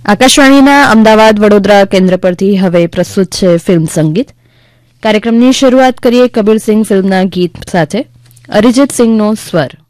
આકાશવાણીના અમદાવાદ વડોદરા કેન્દ્ર પરથી હવે પ્રસ્તુત છે ફિલ્મ સંગીત. કાર્યક્રમની શરૂઆત કરીએ કબીર સિંહ ફિલ્મના ગીત સાથે. અરિજીત સિંહનો સ્વર.